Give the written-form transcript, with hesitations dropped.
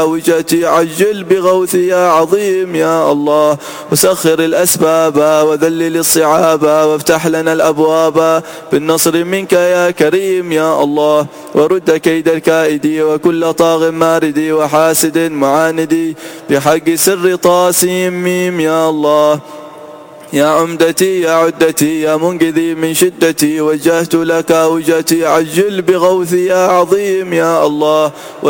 وجهتي عجل بغوثي يا عظيم يا الله. وسخر الأسباب وذلل الصعاب وافتح لنا الأبواب بالنصر منك يا كريم يا الله. ورد كيد الكائد وكل طاغ مارد وحاسد معاند بحق سر طاسيم ميم يا الله. يا عمدتي يا عدتي يا منقذي من شدتي وجهت لك وجهتي عجل بغوثي يا عظيم يا الله.